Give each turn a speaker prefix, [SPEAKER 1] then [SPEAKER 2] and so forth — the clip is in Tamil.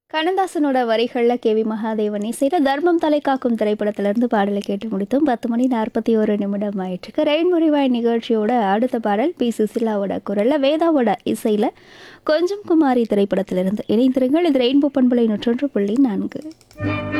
[SPEAKER 1] கண்ணதாசனோட வரிகளில் கேவி மகாதேவன் இசையில் தர்மம் தலை காக்கும் திரைப்படத்திலிருந்து பாடலை கேட்டு முடித்தோம். 10 மணி 41 நிமிடம் ஆயிட்டுருக்கு. ரெயின்போ நிகழ்ச்சியோட அடுத்த பாடல் பி சுசிலாவோட குரலில் வேதாவோட இசையில் கொஞ்சம் குமாரி திரைப்படத்திலிருந்து இணைந்திருங்கள். இது ரெயின்போ பண்பலை 101.4.